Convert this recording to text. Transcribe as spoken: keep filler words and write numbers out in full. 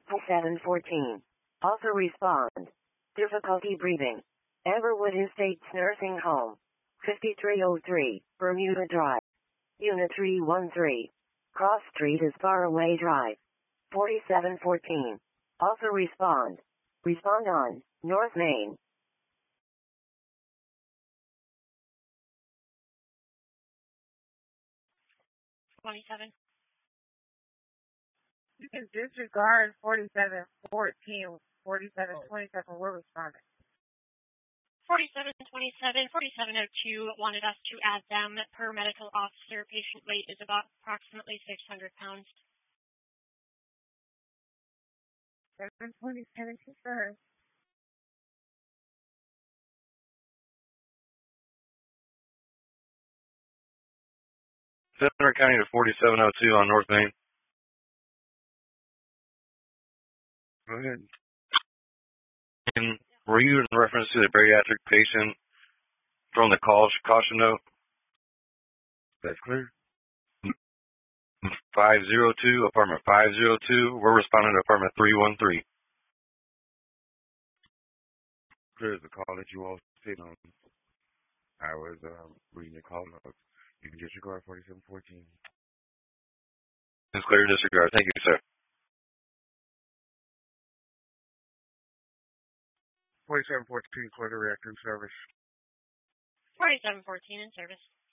seven fourteen. Also respond. Difficulty breathing. Everwood Estates Nursing Home. fifty-three oh three, Bermuda Drive. Unit three one three. Cross Street is Faraway Drive. forty-seven fourteen. Also respond. Respond on North Main. twenty-seven. You can disregard forty-seven fourteen, forty-seven twenty-seven. We're responding. forty-seven twenty-seven, forty-seven oh two wanted us to add them per medical officer. Patient weight is about approximately six hundred pounds. seven twenty-seven confirmed. Center County to forty-seven oh two on North Main. Go ahead. And were you in reference to the bariatric patient from the call caution note? That's clear. five oh two, apartment five oh two. We're responding to apartment three one three. Clear as the call that you all sit on. I was um, reading the call notes. You can disregard forty-seven fourteen. It's clear to disregard. Thank you, sir. forty-seven fourteen, Florida Reactor in service. forty-seven fourteen in service.